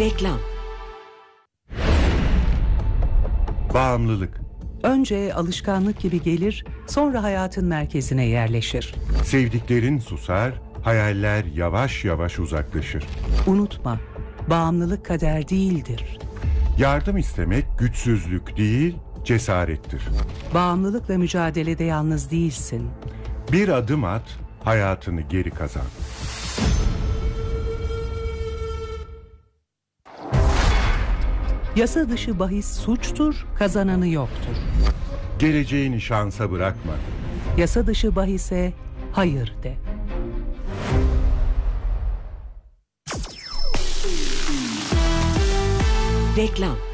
Reklam. Bağımlılık. Önce alışkanlık gibi gelir, sonra hayatın merkezine yerleşir. Sevdiklerin susar, hayaller yavaş yavaş uzaklaşır. Unutma, bağımlılık kader değildir. Yardım istemek güçsüzlük değil, cesarettir. Bağımlılıkla mücadelede yalnız değilsin. Bir adım at, hayatını geri kazan. Yasa dışı bahis suçtur, kazananı yoktur. Geleceğini şansa bırakma. Yasa dışı bahise hayır de. Reklam.